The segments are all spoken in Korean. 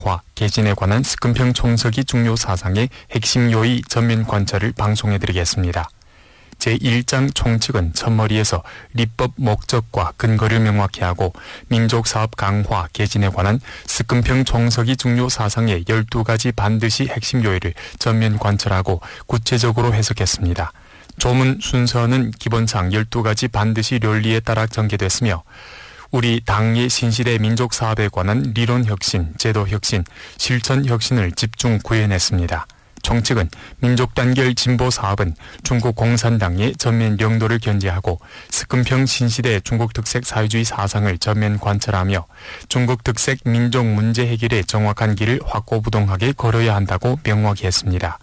개진에 관한 스금평 총서기 중요 사상의 핵심 요의 전면 관철을 방송해드리겠습니다. 제1장 총칙은 첫머리에서立법 목적과 근거를 명확히 하고 민족사업 강화 개진에 관한 스금평 총서기 중요 사상의 12가지 반드시 핵심 요의를 전면 관철하고 구체적으로 해석했습니다. 조문 순서는 기본상 12가지 반드시 료리에 따라 전개됐으며 우리 당의 신시대 민족사업에 관한 리론혁신, 제도혁신, 실천혁신을 집중 구현했습니다. 총칙은 민족단결 진보사업은 중국 공산당의 전면 영도를 견제하고 스금평 신시대 중국특색 사회주의 사상을 전면 관철하며 중국특색 민족 문제 해결의 정확한 길을 확고부동하게 걸어야 한다고 명확히 했습니다.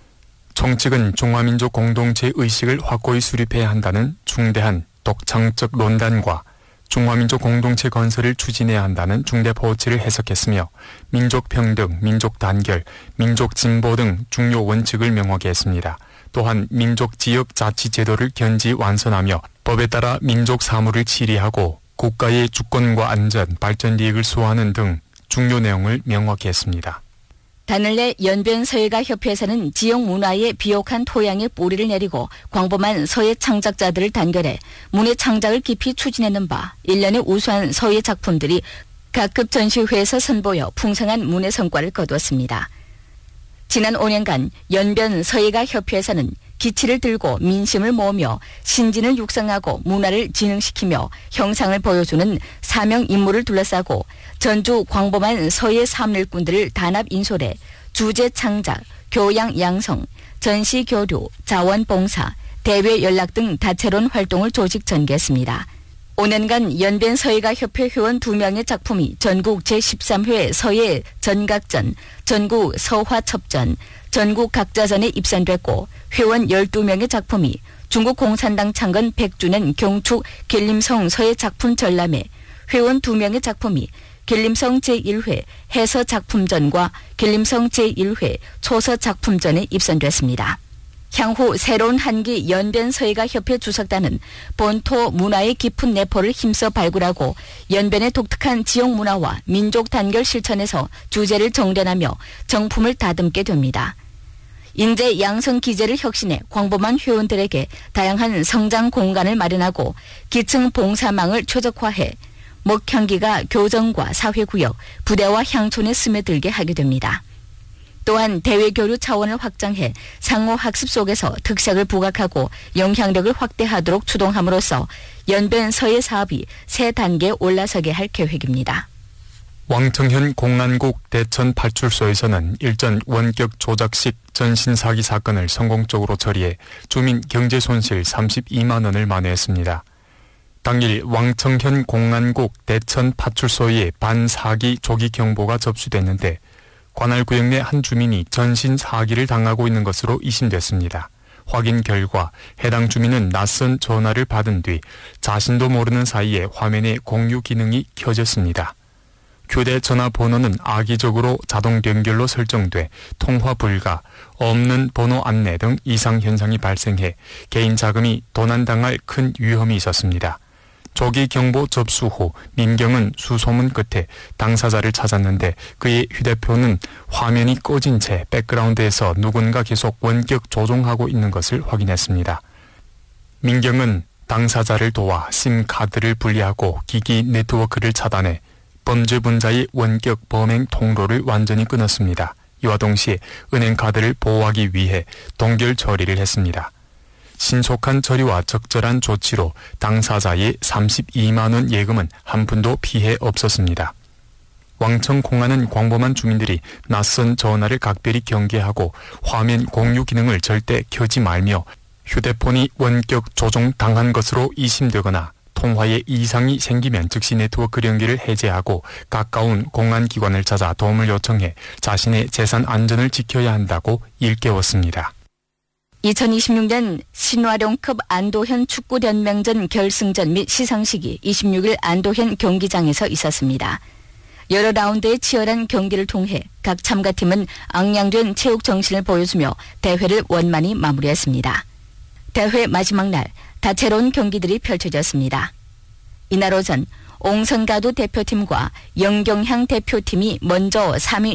총칙은 중화민족 공동체 의식을 확고히 수립해야 한다는 중대한 독창적 논단과 중화민족 공동체 건설을 추진해야 한다는 중대포치를 해석했으며 민족평등, 민족단결, 민족진보 등 중요 원칙을 명확히 했습니다. 또한 민족지역자치제도를 견지 완선하며 법에 따라 민족 사무를 치리하고 국가의 주권과 안전, 발전利益을 수호하는 등 중요 내용을 명확히 했습니다. 단을내 연변서예가협회에서는 지역 문화의 비옥한 토양에 뿌리를 내리고 광범한 서예 창작자들을 단결해 문예 창작을 깊이 추진하는 바 1년의 우수한 서예 작품들이 각급 전시회에서 선보여 풍성한 문예 성과를 거두었습니다. 지난 5년간 연변서예가협회에서는 기치를 들고 민심을 모으며 신진을 육성하고 문화를 진흥시키며 형상을 보여주는 사명 임무를 둘러싸고 전주 광범한 서예 삼일꾼들을 단합 인솔해 주제 창작, 교양 양성, 전시 교류, 자원 봉사, 대외 연락 등 다채로운 활동을 조직 전개했습니다. 5년간 연변서예가협회 회원 2명의 작품이 전국 제13회 서예 전각전, 전국 서화첩전, 전국 각자전에 입선됐고 회원 12명의 작품이 중국 공산당 창건 100주년 경축 길림성 서예 작품 전람회, 회원 2명의 작품이 길림성 제1회 해서 작품전과 길림성 제1회 초서 작품전에 입선됐습니다. 향후 새로운 한기 연변서예가협회 주석단은 본토 문화의 깊은 내포를 힘써 발굴하고 연변의 독특한 지역 문화와 민족 단결 실천에서 주제를 정련하며 정품을 다듬게 됩니다. 인재 양성 기제를 혁신해 광범한 회원들에게 다양한 성장 공간을 마련하고 기층 봉사망을 최적화해 목향기가 교정과 사회구역, 부대와 향촌에 스며들게 하게 됩니다. 또한 대외교류 차원을 확장해 상호 학습 속에서 특색을 부각하고 영향력을 확대하도록 추동함으로써 연변 서예 사업이 새 단계에 올라서게 할 계획입니다. 왕청현 공안국 대천 파출소에서는 일전 원격 조작식 전신 사기 사건을 성공적으로 처리해 주민 경제 손실 32만 원을 만회했습니다. 당일 왕청현 공안국 대천 파출소에 반사기 조기 경보가 접수됐는데 관할 구역 내 한 주민이 전신 사기를 당하고 있는 것으로 의심됐습니다. 확인 결과 해당 주민은 낯선 전화를 받은 뒤 자신도 모르는 사이에 화면에 공유 기능이 켜졌습니다. 휴대전화 번호는 악의적으로 자동 연결로 설정돼 통화 불가, 없는 번호 안내 등 이상 현상이 발생해 개인 자금이 도난당할 큰 위험이 있었습니다. 조기 경보 접수 후 민경은 수소문 끝에 당사자를 찾았는데 그의 휴대폰은 화면이 꺼진 채 백그라운드에서 누군가 계속 원격 조종하고 있는 것을 확인했습니다. 민경은 당사자를 도와 심카드를 분리하고 기기 네트워크를 차단해 범죄 분자의 원격 범행 통로를 완전히 끊었습니다. 이와 동시에 은행카드를 보호하기 위해 동결 처리를 했습니다. 신속한 처리와 적절한 조치로 당사자의 32만 원 예금은 한 푼도 피해 없었습니다. 왕청공안은 광범한 주민들이 낯선 전화를 각별히 경계하고 화면 공유 기능을 절대 켜지 말며 휴대폰이 원격 조종 당한 것으로 의심되거나 통화에 이상이 생기면 즉시 네트워크 연결을 해제하고 가까운 공안기관을 찾아 도움을 요청해 자신의 재산 안전을 지켜야 한다고 일깨웠습니다. 2026년 신화룡컵 안도현 축구연맹전 결승전 및 시상식이 26일 안도현 경기장에서 있었습니다. 여러 라운드의 치열한 경기를 통해 각 참가팀은 앙양된 체육 정신을 보여주며 대회를 원만히 마무리했습니다. 대회 마지막 날 다채로운 경기들이 펼쳐졌습니다. 이날 오전 옹선가도 대표팀과 영경향 대표팀이 먼저 3위